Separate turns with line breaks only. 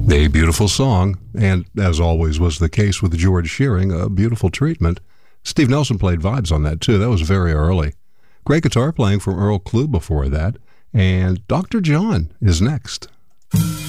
A beautiful song, and as always was the case with George Shearing, a beautiful treatment. Steve Nelson played vibes on that too. That was very early. Great guitar playing from Earl Klugh before that, and Dr. John is next.